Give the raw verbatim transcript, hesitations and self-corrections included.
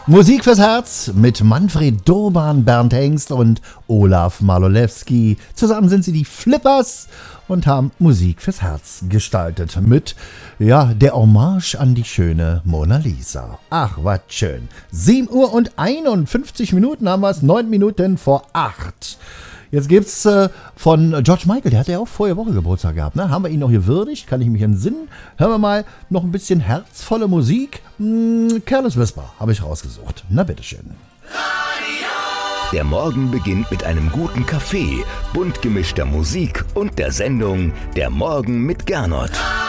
Musik fürs Herz mit Manfred Durban, Bernd Hengst und Olaf Malolewski. Zusammen sind sie die Flippers und haben Musik fürs Herz gestaltet mit, ja, der Hommage an die schöne Mona Lisa. Ach, was schön. sieben Uhr und einundfünfzig Minuten haben wir es, neun Minuten vor acht. Jetzt gibt's äh, von George Michael, der hat ja auch vorige Woche Geburtstag gehabt, ne? Haben wir ihn noch gewürdigt? Kann ich mich entsinnen? Hören wir mal noch ein bisschen herzvolle Musik. Hm, Careless Whisper habe ich rausgesucht. Na bitteschön. Der Morgen beginnt mit einem guten Kaffee, bunt gemischter Musik und der Sendung Der Morgen mit Gernot.